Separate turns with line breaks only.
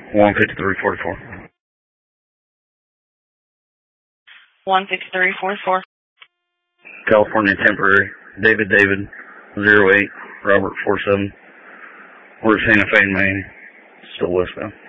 15344.
15344.
California temporary. David 08, Robert 47. We're Santa Fe, Maine. Still westbound.